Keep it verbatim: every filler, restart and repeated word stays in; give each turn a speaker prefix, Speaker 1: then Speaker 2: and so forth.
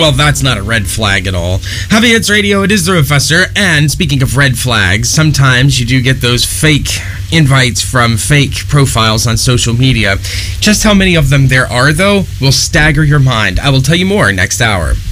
Speaker 1: Well, that's not a red flag at all. Happy Hits Radio, it is the Professor, and speaking of red flags, sometimes you do get those fake invites from fake profiles on social media. Just how many of them there are, though, will stagger your mind. I will tell you more next hour.